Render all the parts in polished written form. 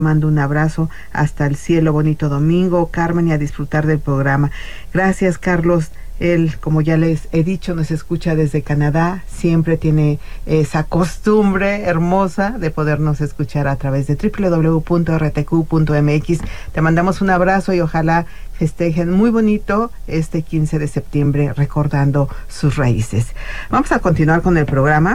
Mando un abrazo hasta el cielo, bonito domingo, Carmen, y a disfrutar del programa. Gracias, Carlos. Él, como ya les he dicho, nos escucha desde Canadá. Siempre tiene esa costumbre hermosa de podernos escuchar a través de www.rtq.mx. Te mandamos un abrazo y ojalá festejen muy bonito este 15 de septiembre recordando sus raíces. Vamos a continuar con el programa.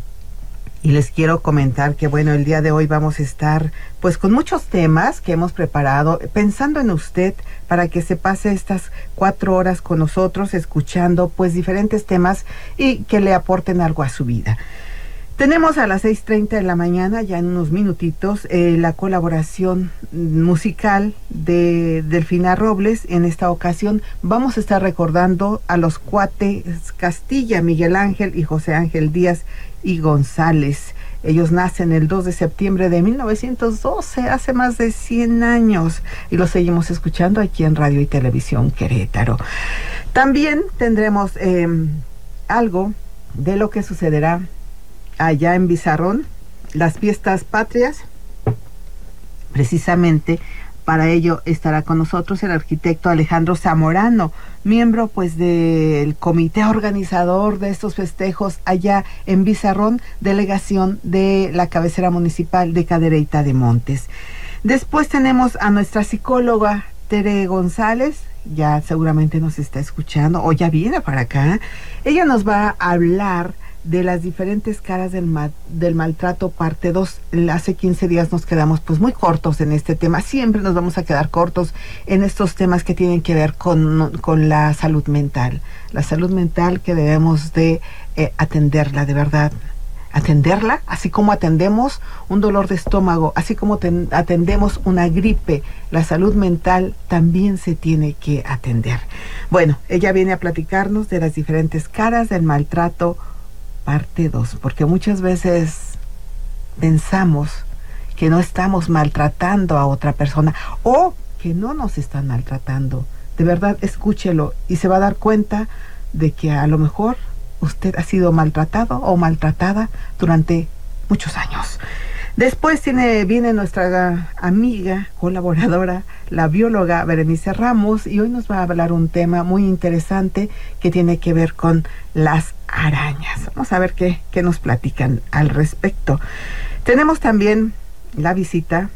Y les quiero comentar que, bueno, el día de hoy vamos a estar, pues, con muchos temas que hemos preparado, pensando en usted, para que se pase estas 4 horas con nosotros, escuchando, pues, diferentes temas y que le aporten algo a su vida. Tenemos a las 6:30 de la mañana, ya en unos minutitos, la colaboración musical de Delfina Robles. En esta ocasión vamos a estar recordando a los cuates Castilla, Miguel Ángel y José Ángel Díaz y González. Ellos nacen el 2 de septiembre de 1912, hace más de 100 años, y los seguimos escuchando aquí en Radio y Televisión Querétaro. También tendremos algo de lo que sucederá allá en Bizarrón, las fiestas patrias. Precisamente para ello estará con nosotros el arquitecto Alejandro Zamorano, miembro pues del comité organizador de estos festejos allá en Bizarrón, delegación de la cabecera municipal de Cadereyta de Montes. Después tenemos a nuestra psicóloga Tere González, ya seguramente nos está escuchando o ya viene para acá. Ella nos va a hablar de las diferentes caras del maltrato, parte 2. Hace 15 días nos quedamos pues muy cortos en este tema. Siempre nos vamos a quedar cortos en estos temas que tienen que ver con la salud mental. La salud mental que debemos de atenderla, de verdad. Atenderla, así como atendemos un dolor de estómago, así como atendemos una gripe, la salud mental también se tiene que atender. Bueno, ella viene a platicarnos de las diferentes caras del maltrato, parte 2, porque muchas veces pensamos que no estamos maltratando a otra persona o que no nos están maltratando. De verdad, escúchelo y se va a dar cuenta de que a lo mejor usted ha sido maltratado o maltratada durante muchos años. Después viene nuestra amiga, colaboradora, la bióloga Berenice Ramos, y hoy nos va a hablar un tema muy interesante que tiene que ver con las arañas. Vamos a ver qué nos platican al respecto. Tenemos también la visita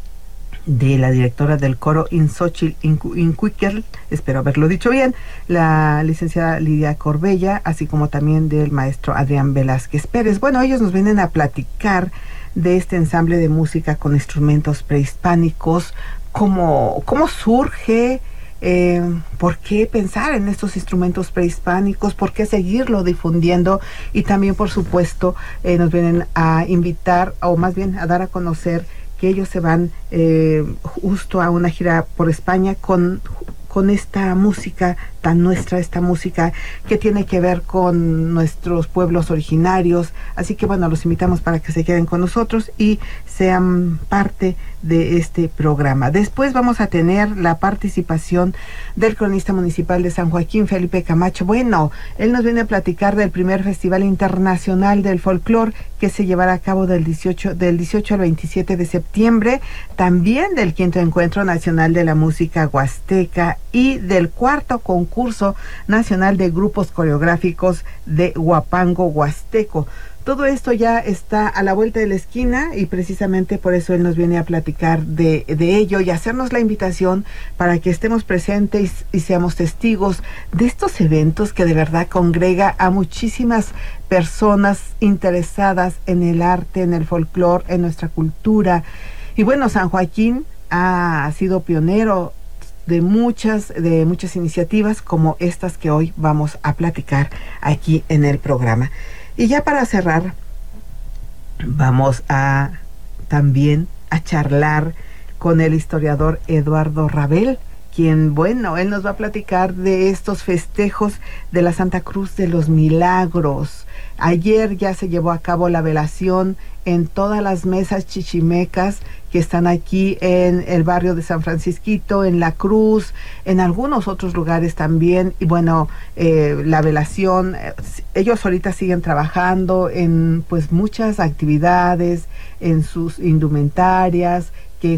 de la directora del coro Inxóchitl Incuiquel, espero haberlo dicho bien, la licenciada Lidia Corbella, así como también del maestro Adrián Velázquez Pérez. Bueno, ellos nos vienen a platicar de este ensamble de música con instrumentos prehispánicos, cómo surge, por qué pensar en estos instrumentos prehispánicos, por qué seguirlo difundiendo, y también, por supuesto, nos vienen a invitar, o más bien a dar a conocer que ellos se van justo a una gira por España con esta música tan nuestra, esta música que tiene que ver con nuestros pueblos originarios. Así que bueno, los invitamos para que se queden con nosotros y sean parte de este programa. Después vamos a tener la participación del cronista municipal de San Joaquín, Felipe Camacho. Bueno, él nos viene a platicar del primer Festival Internacional del Folclor que se llevará a cabo del 18 al 27 de septiembre, también del 5º Encuentro Nacional de la Música Huasteca y del 4º Concurso Nacional de Grupos Coreográficos de Huapango Huasteco. Todo esto ya está a la vuelta de la esquina y precisamente por eso él nos viene a platicar de ello y hacernos la invitación para que estemos presentes y seamos testigos de estos eventos que de verdad congrega a muchísimas personas interesadas en el arte, en el folclore, en nuestra cultura. Y bueno, San Joaquín ha sido pionero de muchas iniciativas como estas que hoy vamos a platicar aquí en el programa. Y ya para cerrar, vamos a también a charlar con el historiador Eduardo Rabel, quien, bueno, él nos va a platicar de estos festejos de la Santa Cruz de los Milagros. Ayer ya se llevó a cabo la velación en todas las mesas chichimecas que están aquí en el barrio de San Francisquito, en La Cruz, en algunos otros lugares también. Y bueno, la velación, ellos ahorita siguen trabajando en pues muchas actividades, en sus indumentarias,